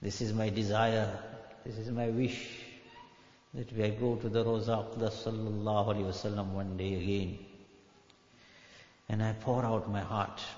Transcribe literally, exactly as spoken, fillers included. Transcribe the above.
This is my desire, this is my wish, that we go to the Rawza Aqdas sallallahu alayhi wa sallam one day again. And I pour out my heart.